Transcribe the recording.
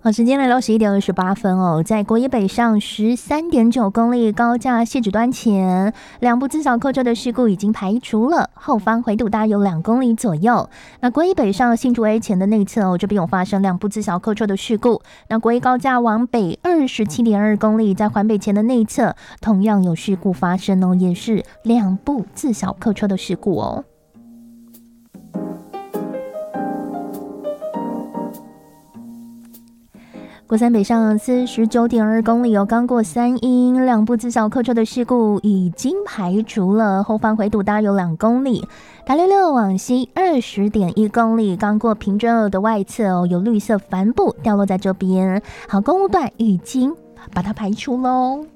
好，时间来到11:28哦，在国一北上13.9公里高架卸止端前，两部自小客车的事故已经排除了，后方回堵大约有2公里左右。那国一北上新竹 A 前的内侧哦，这边有发生两部自小客车的事故。那国一高架往北27.2公里，在环北前的内侧，同样有事故发生哦，也是两部自小客车的事故哦。国三北上49.2公里哦，刚过三英，两部自小客车的事故已经排除了，后方回堵大约有2公里。台66往西20.1公里，刚过平镇二的外侧哦，有绿色帆布掉落在这边。好，公路段已经把它排除喽。